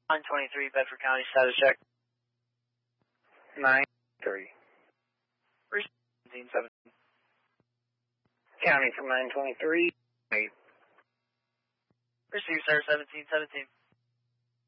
923 Bedford County, status check. 9-3. 1717. County from 923. 8. Receive, sir, 1717.